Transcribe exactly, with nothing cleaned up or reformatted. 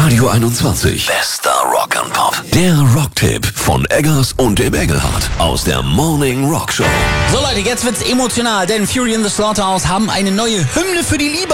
Radio einundzwanzig. Bester Rock and Pop. Der Rocktipp von Eggers und dem Engelhardt aus der Morning Rock Show. So Leute, jetzt wird's emotional, denn Fury in the Slaughterhouse haben eine neue Hymne für die Liebe